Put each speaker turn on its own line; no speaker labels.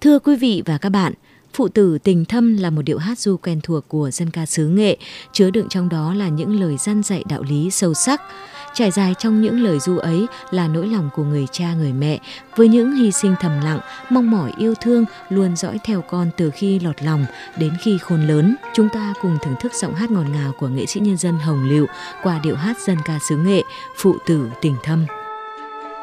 Thưa quý vị và các bạn, Phụ tử tình thâm là một điệu hát ru quen thuộc của dân ca xứ Nghệ, chứa đựng trong đó là những lời răn dạy đạo lý sâu sắc. Trải dài trong những lời ru ấy là nỗi lòng của người cha người mẹ, với những hy sinh thầm lặng, mong mỏi yêu thương luôn dõi theo con từ khi lọt lòng đến khi khôn lớn. Chúng ta cùng thưởng thức giọng hát ngọt ngào của nghệ sĩ nhân dân Hồng Lựu qua điệu hát dân ca xứ Nghệ, Phụ tử tình thâm.